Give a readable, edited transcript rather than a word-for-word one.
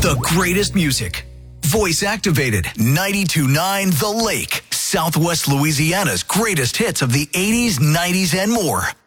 The greatest music. Voice activated 92.9 The Lake. Southwest Louisiana's greatest hits of the 80s, 90s, and more.